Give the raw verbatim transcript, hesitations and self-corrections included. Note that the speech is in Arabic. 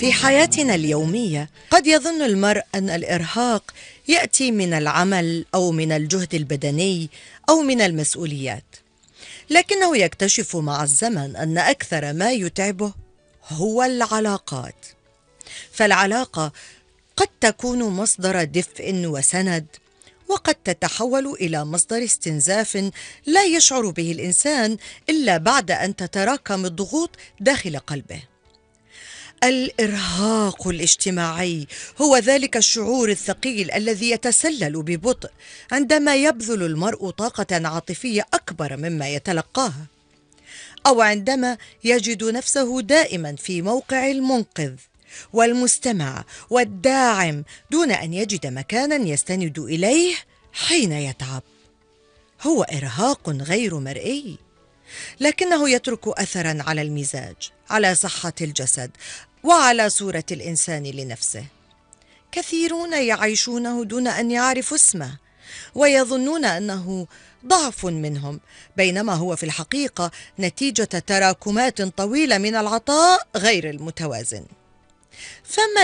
في حياتنا اليومية قد يظن المرء أن الإرهاق يأتي من العمل أو من الجهد البدني أو من المسؤوليات، لكنه يكتشف مع الزمن أن أكثر ما يتعبه هو العلاقات. فالعلاقة قد تكون مصدر دفء وسند، وقد تتحول إلى مصدر استنزاف لا يشعر به الإنسان إلا بعد أن تتراكم الضغوط داخل قلبه. الإرهاق الاجتماعي هو ذلك الشعور الثقيل الذي يتسلل ببطء عندما يبذل المرء طاقة عاطفية أكبر مما يتلقاها، أو عندما يجد نفسه دائما في موقع المنقذ والمستمع والداعم دون أن يجد مكانا يستند إليه حين يتعب. هو إرهاق غير مرئي، لكنه يترك أثرا على المزاج، على صحة الجسد، وعلى صورة الإنسان لنفسه. كثيرون يعيشونه دون أن يعرفوا اسمه، ويظنون أنه ضعف منهم، بينما هو في الحقيقة نتيجة تراكمات طويلة من العطاء غير المتوازن. فما